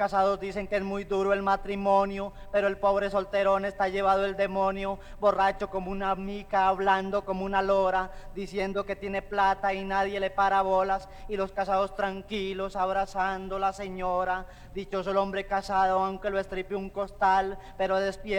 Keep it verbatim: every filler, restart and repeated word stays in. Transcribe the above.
casados dicen que es muy duro el matrimonio, pero el pobre solterón está llevado el demonio, borracho como una mica, hablando como una lora, diciendo que tiene plata y nadie le para bolas, y los casados tranquilos abrazando a la señora. Dichoso el hombre casado, aunque lo estripe un costal, pero despierta